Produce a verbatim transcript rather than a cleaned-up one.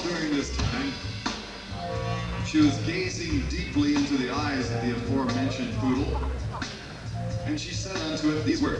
during this time, she was gazing deeply into the eyes of the aforementioned poodle, and she said unto it these words.